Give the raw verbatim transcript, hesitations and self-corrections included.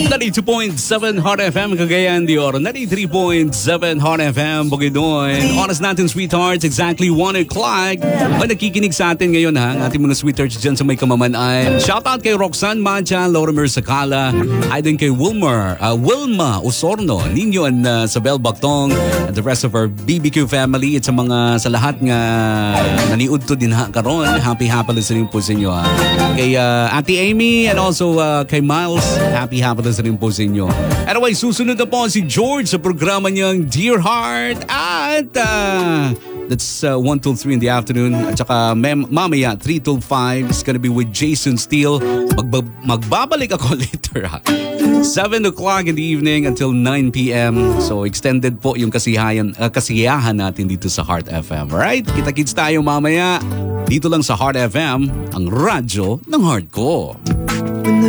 ninety-two point seven Hot F M Cagayan de Oro, ninety-three point seven Hot F M Bukidnon. Oras natin, sweethearts, exactly one o'clock. O nakikinig sa atin ngayon ha, ang ating mga sweethearts dyan sa may Kamamanan. Shoutout kay Roxanne Mancha, Lorimer Sakala, ay din kay Wilmer, uh, Wilma Osorno, Nino and uh, Sabel Bactong, and the rest of our B B Q family. At sa mga sa lahat nga naniud to din ha karon, happy happy listening po sa inyo ha. Kay uh, Ate Amy and also uh, kay Miles, happy happy listening po sa inyo. Anyway, susunod na po si George sa programa niyang Dear Heart at uh, that's uh, one till three in the afternoon. At saka mem- mamaya three till five is gonna be with Jason Steele. Magba- magbabalik ako later ha. seven o'clock in the evening until nine p.m. So extended po yung kasiyahan, uh, kasiyahan natin dito sa Heart F M. Alright? Kita-kits tayo mamaya dito lang sa Heart F M, ang radyo ng heart ko.